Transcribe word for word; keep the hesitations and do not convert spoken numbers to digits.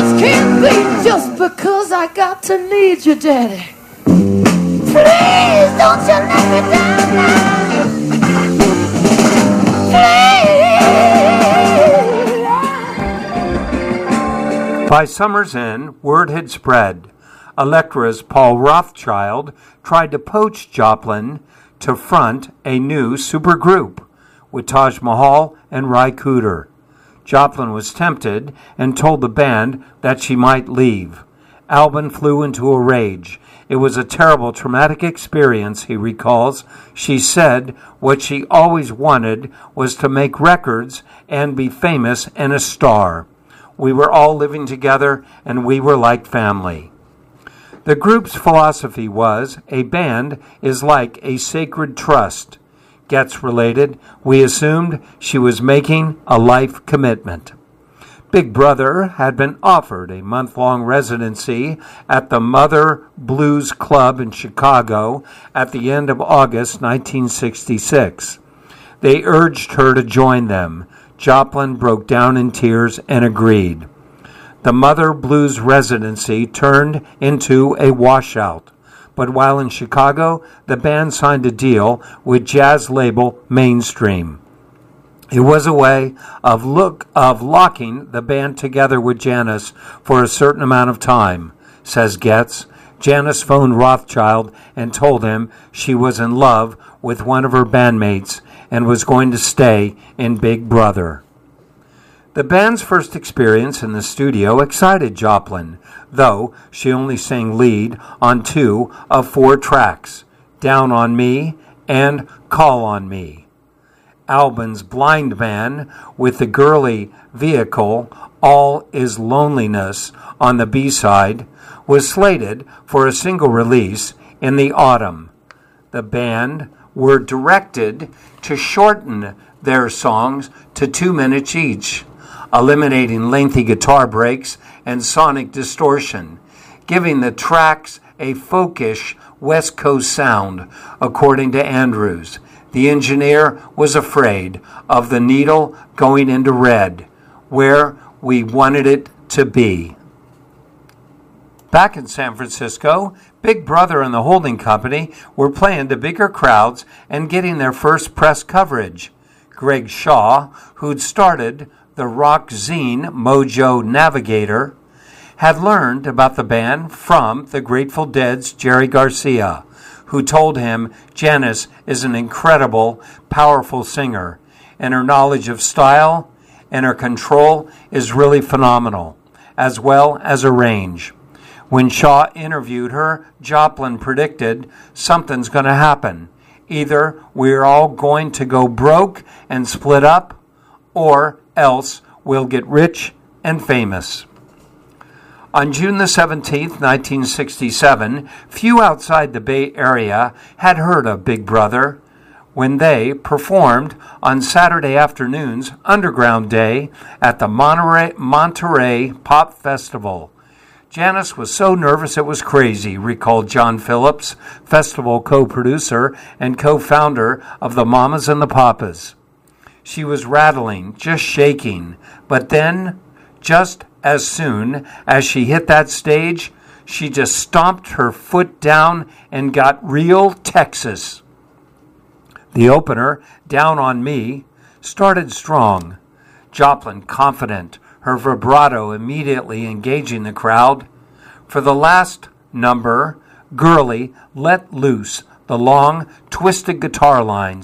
just can't be just because I got to need you, Daddy. Please don't you let me down now. Please. By summer's end, word had spread. Electra's Paul Rothchild tried to poach Joplin to front a new supergroup with Taj Mahal and Ry Cooder. Joplin was tempted and told the band that she might leave. Albin flew into a rage. It was a terrible, traumatic experience, he recalls. She said what she always wanted was to make records and be famous and a star. We were all living together, and we were like family. The group's philosophy was, a band is like a sacred trust. Getz related, we assumed she was making a life commitment. Big Brother had been offered a month-long residency at the Mother Blues Club in Chicago at the end of August nineteen sixty-six. They urged her to join them. Joplin broke down in tears and agreed. The Mother Blues residency turned into a washout, but while in Chicago, the band signed a deal with jazz label Mainstream. It was a way of look of locking the band together with Janis for a certain amount of time, says Getz. Janis phoned Rothchild and told him she was in love with one of her bandmates and was going to stay in Big Brother. The band's first experience in the studio excited Joplin, though she only sang lead on two of four tracks, Down on Me and Call on Me. Albin's Blind Man with the girly vehicle All Is Loneliness on the B-side was slated for a single release in the autumn. The band were directed to shorten their songs to two minutes each, eliminating lengthy guitar breaks and sonic distortion, giving the tracks a folkish West Coast sound, according to Andrews. The engineer was afraid of the needle going into red, where we wanted it to be. Back in San Francisco, Big Brother and the holding company were playing to bigger crowds and getting their first press coverage. Greg Shaw, who'd started the rock zine Mojo Navigator, had learned about the band from the Grateful Dead's Jerry Garcia, who told him Janis is an incredible, powerful singer, and her knowledge of style and her control is really phenomenal, as well as her range. When Shaw interviewed her, Joplin predicted something's going to happen. Either we're all going to go broke and split up, or else we'll get rich and famous. On June the seventeenth, nineteen sixty-seven, few outside the Bay Area had heard of Big Brother when they performed on Saturday afternoon's Underground Day at the Monterey, Monterey Pop Festival. Janis was so nervous it was crazy, recalled John Phillips, festival co-producer and co-founder of the Mamas and the Papas. She was rattling, just shaking, but then, just as soon as she hit that stage, she just stomped her foot down and got real Texas. The opener, Down on Me, started strong. Joplin confident, her vibrato immediately engaging the crowd. For the last number, Girlie let loose the long, twisted guitar lines